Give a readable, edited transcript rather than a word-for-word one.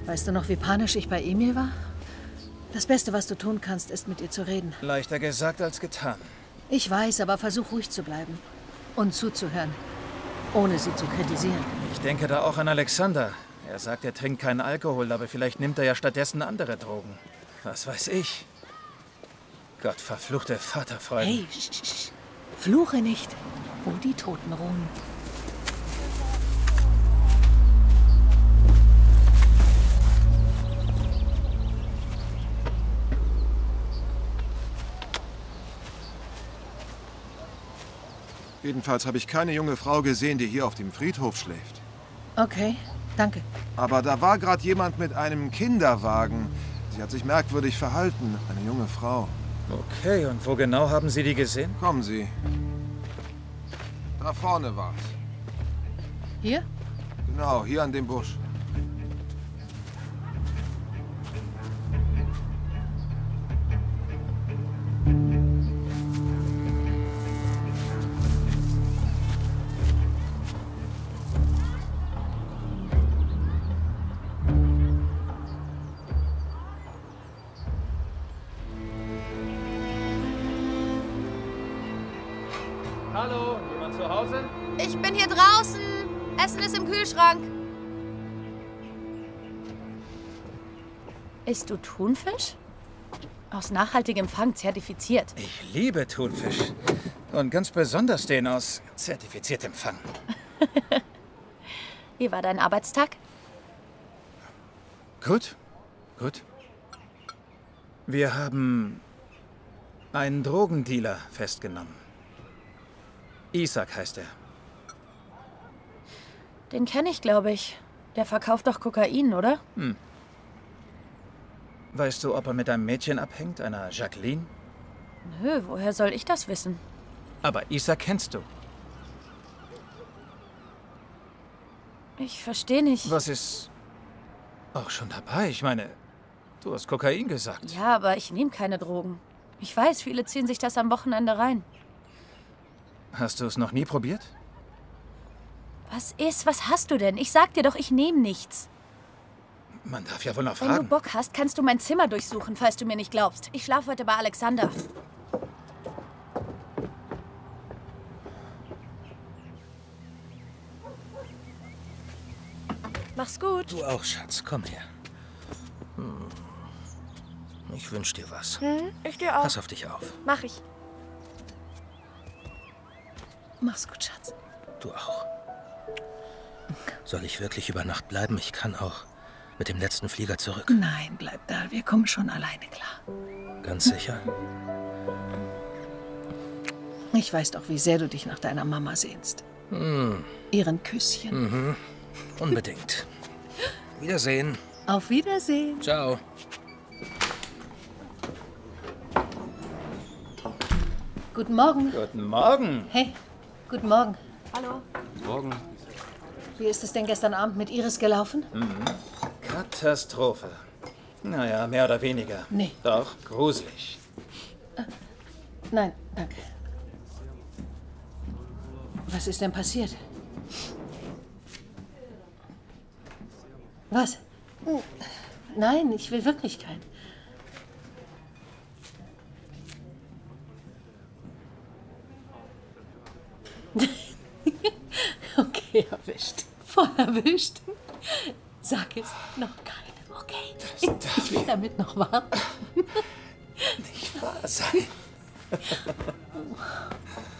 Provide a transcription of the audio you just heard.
Weißt du noch, wie panisch ich bei Emil war? Das Beste, was du tun kannst, ist, mit ihr zu reden. Leichter gesagt als getan. Ich weiß, aber versuch ruhig zu bleiben. Und zuzuhören. Ohne sie zu kritisieren. Ich denke da auch an Alexander. Er sagt, er trinkt keinen Alkohol, aber vielleicht nimmt er ja stattdessen andere Drogen. Was weiß ich. Gott, verfluchte Vaterfreunde. Hey, fluche nicht, wo die Toten ruhen. Jedenfalls habe ich keine junge Frau gesehen, die hier auf dem Friedhof schläft. Okay, danke. Aber da war gerade jemand mit einem Kinderwagen. Sie hat sich merkwürdig verhalten, eine junge Frau. Okay, und wo genau haben Sie die gesehen? Kommen Sie. Da vorne war's. Hier? Genau, hier an dem Busch. Hallo, jemand zu Hause? Ich bin hier draußen. Essen ist im Kühlschrank. Isst du Thunfisch? Aus nachhaltigem Fang zertifiziert. Ich liebe Thunfisch. Und ganz besonders den aus zertifiziertem Fang. Wie war dein Arbeitstag? Gut, gut. Wir haben einen Drogendealer festgenommen. Isaac heißt er. Den kenne ich, glaube ich. Der verkauft doch Kokain, oder? Weißt du, ob er mit einem Mädchen abhängt, einer Jacqueline? Nö, woher soll ich das wissen? Aber Isaac kennst du. Ich verstehe nicht. Was ist auch schon dabei? Ich meine, du hast Kokain gesagt. Ja, aber ich nehme keine Drogen. Ich weiß, viele ziehen sich das am Wochenende rein. Hast du es noch nie probiert? Was ist? Was hast du denn? Ich sag dir doch, ich nehme nichts. Man darf ja wohl noch Wenn du fragen. Bock hast, kannst du mein Zimmer durchsuchen, falls du mir nicht glaubst. Ich schlafe heute bei Alexander. Mach's gut. Du auch, Schatz. Komm her. Ich wünsch dir was. Ich dir auch. Pass auf dich auf. Mach ich. Mach's gut, Schatz. Du auch. Soll ich wirklich über Nacht bleiben? Ich kann auch mit dem letzten Flieger zurück. Nein, bleib da. Wir kommen schon alleine klar. Ganz sicher? Ich weiß doch, wie sehr du dich nach deiner Mama sehnst. Ihren Küsschen. Unbedingt. Wiedersehen. Auf Wiedersehen. Ciao. Guten Morgen. Guten Morgen. Hey, guten Morgen. Hallo. Morgen. Wie ist es denn gestern Abend mit Iris gelaufen? Katastrophe. Naja, mehr oder weniger. Nee. Doch, gruselig. Nein, danke. Was ist denn passiert? Was? Nein, ich will wirklich keinen. Okay, erwischt. Voll erwischt. Sag es noch keinem, okay? Ich will damit noch warten. Nicht wahr sein.